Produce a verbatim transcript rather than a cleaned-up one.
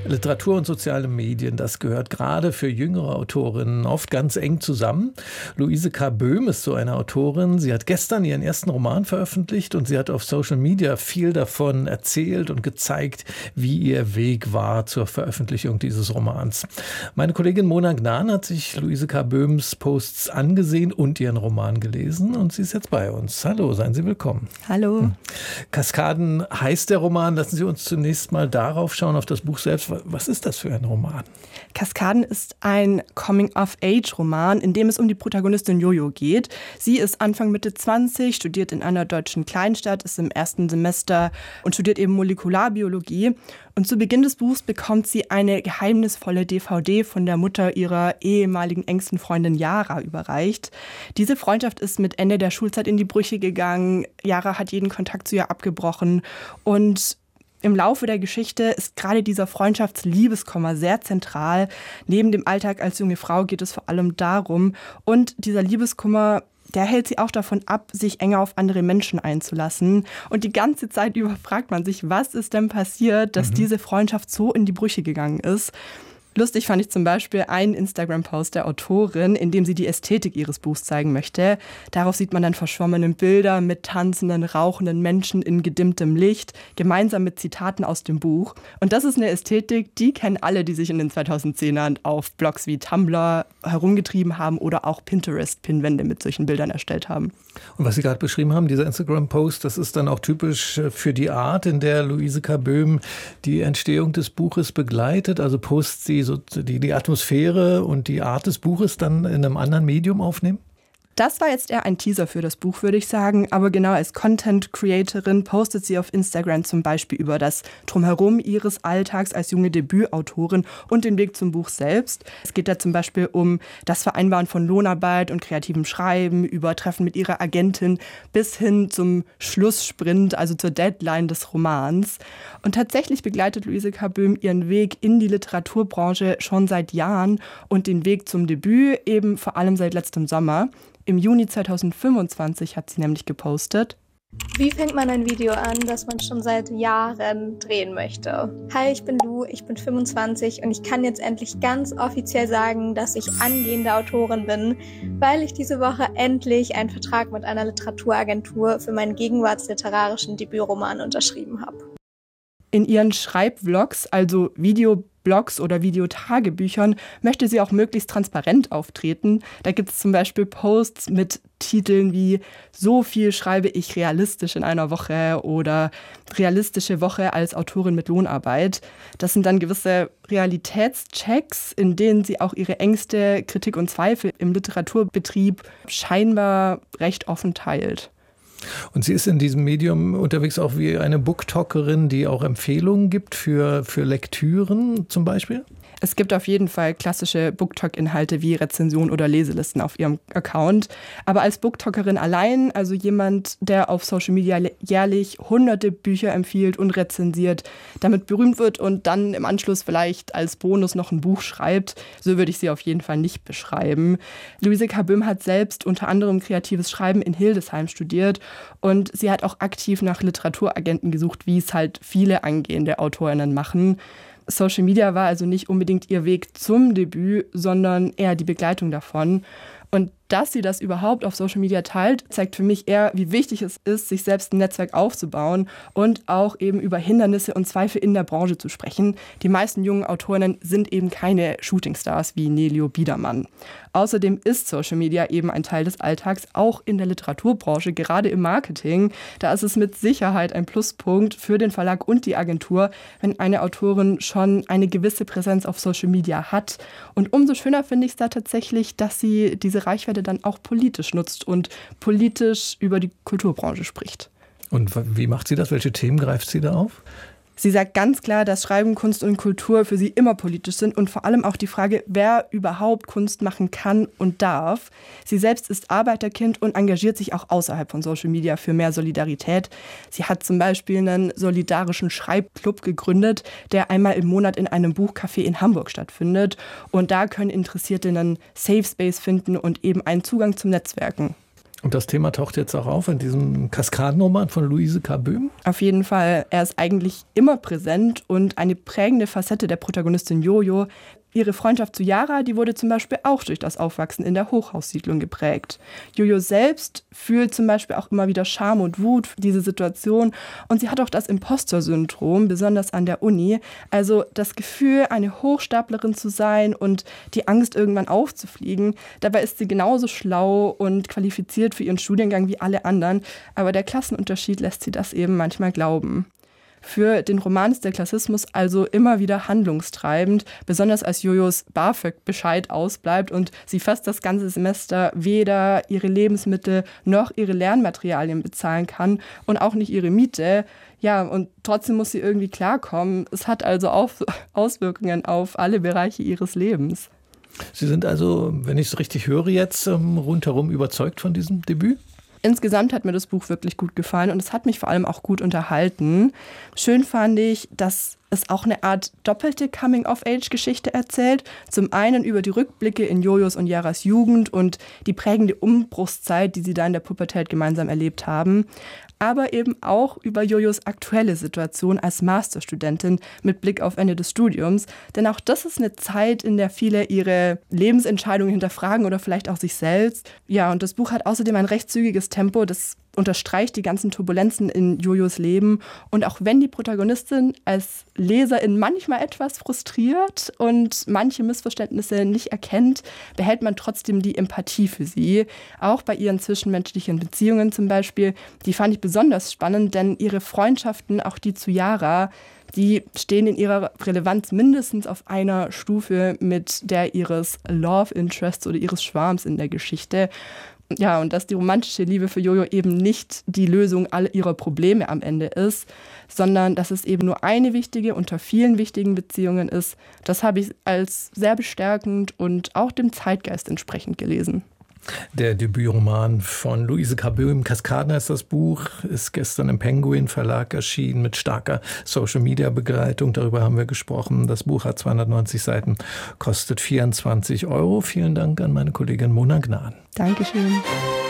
Literatur und soziale Medien, das gehört gerade für jüngere Autorinnen oft ganz eng zusammen. Luise K. Böhm ist so eine Autorin. Sie hat gestern ihren ersten Roman veröffentlicht und sie hat auf Social Media viel davon erzählt und gezeigt, wie ihr Weg war zur Veröffentlichung dieses Romans. Meine Kollegin Mona Gnan hat sich Luise K. Böhms Posts angesehen und ihren Roman gelesen und sie ist jetzt bei uns. Hallo, seien Sie willkommen. Hallo. Kaskaden heißt der Roman. Lassen Sie uns zunächst mal darauf schauen, auf das Buch selbst. Was ist das für ein Roman? Kaskaden ist ein Coming-of-Age-Roman, in dem es um die Protagonistin Jojo geht. Sie ist Anfang Mitte zwanzig, studiert in einer deutschen Kleinstadt, ist im ersten Semester und studiert eben Molekularbiologie. Und zu Beginn des Buchs bekommt sie eine geheimnisvolle D V D von der Mutter ihrer ehemaligen engsten Freundin Yara überreicht. Diese Freundschaft ist mit Ende der Schulzeit in die Brüche gegangen. Yara hat jeden Kontakt zu ihr abgebrochen und im Laufe der Geschichte ist gerade dieser Freundschafts-Liebeskummer sehr zentral. Neben dem Alltag als junge Frau geht es vor allem darum. Und dieser Liebeskummer, der hält sie auch davon ab, sich enger auf andere Menschen einzulassen. Und die ganze Zeit über fragt man sich, was ist denn passiert, dass mhm. diese Freundschaft so in die Brüche gegangen ist. Lustig fand ich zum Beispiel einen Instagram-Post der Autorin, in dem sie die Ästhetik ihres Buchs zeigen möchte. Darauf sieht man dann verschwommene Bilder mit tanzenden, rauchenden Menschen in gedimmtem Licht, gemeinsam mit Zitaten aus dem Buch. Und das ist eine Ästhetik, die kennen alle, die sich in den zweitausendzehnern auf Blogs wie Tumblr herumgetrieben haben oder auch Pinterest-Pinwände mit solchen Bildern erstellt haben. Und was Sie gerade beschrieben haben, dieser Instagram-Post, das ist dann auch typisch für die Art, in der Luise K. Böhm die Entstehung des Buches begleitet. Also Posts, die so die, die Atmosphäre und die Art des Buches dann in einem anderen Medium aufnehmen? Das war jetzt eher ein Teaser für das Buch, würde ich sagen. Aber genau als Content-Creatorin postet sie auf Instagram zum Beispiel über das Drumherum ihres Alltags als junge Debütautorin und den Weg zum Buch selbst. Es geht da zum Beispiel um das Vereinbaren von Lohnarbeit und kreativem Schreiben, über Treffen mit ihrer Agentin bis hin zum Schlusssprint, also zur Deadline des Romans. Und tatsächlich begleitet Luise K. Böhm ihren Weg in die Literaturbranche schon seit Jahren und den Weg zum Debüt eben vor allem seit letztem Sommer. Im Juni zweitausendfünfundzwanzig hat sie nämlich gepostet: Wie fängt man ein Video an, das man schon seit Jahren drehen möchte? Hi, ich bin Lu, ich bin fünfundzwanzig und ich kann jetzt endlich ganz offiziell sagen, dass ich angehende Autorin bin, weil ich diese Woche endlich einen Vertrag mit einer Literaturagentur für meinen gegenwartsliterarischen Debütroman unterschrieben habe. In ihren Schreibvlogs, also Videoblogs oder Videotagebüchern, möchte sie auch möglichst transparent auftreten. Da gibt es zum Beispiel Posts mit Titeln wie "So viel schreibe ich realistisch in einer Woche" oder "Realistische Woche als Autorin mit Lohnarbeit". Das sind dann gewisse Realitätschecks, in denen sie auch ihre Ängste, Kritik und Zweifel im Literaturbetrieb scheinbar recht offen teilt. Und sie ist in diesem Medium unterwegs auch wie eine Booktalkerin, die auch Empfehlungen gibt für, für Lektüren zum Beispiel? Es gibt auf jeden Fall klassische Booktalk-Inhalte wie Rezensionen oder Leselisten auf ihrem Account. Aber als Booktalkerin allein, also jemand, der auf Social Media jährlich hunderte Bücher empfiehlt und rezensiert, damit berühmt wird und dann im Anschluss vielleicht als Bonus noch ein Buch schreibt, so würde ich sie auf jeden Fall nicht beschreiben. Luise K. Böhm hat selbst unter anderem kreatives Schreiben in Hildesheim studiert und sie hat auch aktiv nach Literaturagenten gesucht, wie es halt viele angehende AutorInnen machen. Social Media war also nicht unbedingt ihr Weg zum Debüt, sondern eher die Begleitung davon. Und dass sie das überhaupt auf Social Media teilt, zeigt für mich eher, wie wichtig es ist, sich selbst ein Netzwerk aufzubauen und auch eben über Hindernisse und Zweifel in der Branche zu sprechen. Die meisten jungen Autorinnen sind eben keine Shootingstars wie Nelio Biedermann. Außerdem ist Social Media eben ein Teil des Alltags, auch in der Literaturbranche, gerade im Marketing. Da ist es mit Sicherheit ein Pluspunkt für den Verlag und die Agentur, wenn eine Autorin schon eine gewisse Präsenz auf Social Media hat. Und umso schöner finde ich es da tatsächlich, dass sie diese Reichweite dann auch politisch nutzt und politisch über die Kulturbranche spricht. Und wie macht sie das? Welche Themen greift sie da auf? Sie sagt ganz klar, dass Schreiben, Kunst und Kultur für sie immer politisch sind und vor allem auch die Frage, wer überhaupt Kunst machen kann und darf. Sie selbst ist Arbeiterkind und engagiert sich auch außerhalb von Social Media für mehr Solidarität. Sie hat zum Beispiel einen solidarischen Schreibclub gegründet, der einmal im Monat in einem Buchcafé in Hamburg stattfindet. Und da können Interessierte einen Safe Space finden und eben einen Zugang zum Netzwerken. Und das Thema taucht jetzt auch auf in diesem Kaskadenroman von Luise K. Böhm? Auf jeden Fall. Er ist eigentlich immer präsent und eine prägende Facette der Protagonistin Jojo. Ihre Freundschaft zu Yara, die wurde zum Beispiel auch durch das Aufwachsen in der Hochhaussiedlung geprägt. Jojo selbst fühlt zum Beispiel auch immer wieder Scham und Wut für diese Situation und sie hat auch das Imposter-Syndrom, besonders an der Uni. Also das Gefühl, eine Hochstaplerin zu sein und die Angst, irgendwann aufzufliegen. Dabei ist sie genauso schlau und qualifiziert für ihren Studiengang wie alle anderen, aber der Klassenunterschied lässt sie das eben manchmal glauben. Für den Roman ist der Klassismus also immer wieder handlungstreibend, besonders als Jojos BAföG-Bescheid ausbleibt und sie fast das ganze Semester weder ihre Lebensmittel noch ihre Lernmaterialien bezahlen kann und auch nicht ihre Miete. Ja, und trotzdem muss sie irgendwie klarkommen. Es hat also auch Auswirkungen auf alle Bereiche ihres Lebens. Sie sind also, wenn ich es richtig höre jetzt, rundherum überzeugt von diesem Debüt? Insgesamt hat mir das Buch wirklich gut gefallen und es hat mich vor allem auch gut unterhalten. Schön fand ich, dass es auch eine Art doppelte Coming-of-Age-Geschichte erzählt. Zum einen über die Rückblicke in Jojos und Yaras Jugend und die prägende Umbruchszeit, die sie da in der Pubertät gemeinsam erlebt haben. Aber eben auch über Jojos aktuelle Situation als Masterstudentin mit Blick auf Ende des Studiums. Denn auch das ist eine Zeit, in der viele ihre Lebensentscheidungen hinterfragen oder vielleicht auch sich selbst. Ja, und das Buch hat außerdem ein recht zügiges Tempo, das unterstreicht die ganzen Turbulenzen in Jojos Leben. Und auch wenn die Protagonistin als Leserin manchmal etwas frustriert und manche Missverständnisse nicht erkennt, behält man trotzdem die Empathie für sie. Auch bei ihren zwischenmenschlichen Beziehungen zum Beispiel. Die fand ich besonders spannend, denn ihre Freundschaften, auch die zu Yara, die stehen in ihrer Relevanz mindestens auf einer Stufe mit der ihres Love Interests oder ihres Schwarms in der Geschichte. Ja, und dass die romantische Liebe für Jojo eben nicht die Lösung aller ihrer Probleme am Ende ist, sondern dass es eben nur eine wichtige unter vielen wichtigen Beziehungen ist, das habe ich als sehr bestärkend und auch dem Zeitgeist entsprechend gelesen. Der Debütroman von Luise K. Böhm, Kaskaden heißt das Buch, ist gestern im Penguin Verlag erschienen mit starker Social-Media-Begleitung. Darüber haben wir gesprochen. Das Buch hat zweihundertneunzig Seiten, kostet vierundzwanzig Euro. Vielen Dank an meine Kollegin Mona Gnaden. Dankeschön.